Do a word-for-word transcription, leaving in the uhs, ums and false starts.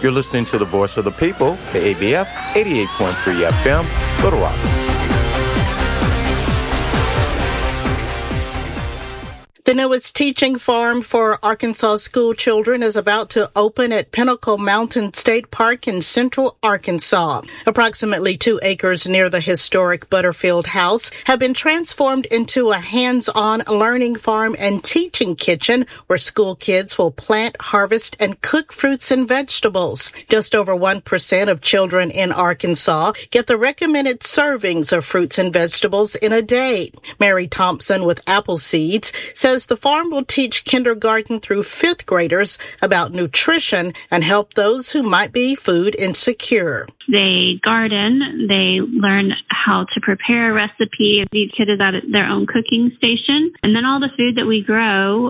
You're listening to the Voice of the People, K A B F eighty-eight point three F M, Little Rock. The newest teaching farm for Arkansas school children is about to open at Pinnacle Mountain State Park in central Arkansas. Approximately two acres near the historic Butterfield House have been transformed into a hands-on learning farm and teaching kitchen where school kids will plant, harvest, and cook fruits and vegetables. Just over one percent of children in Arkansas get the recommended servings of fruits and vegetables in a day. Mary Thompson with Apple Seeds says the farm will teach kindergarten through fifth graders about nutrition and help those who might be food insecure. They garden, they learn how to prepare a recipe. Each kid is at their own cooking station. And then all the food that we grow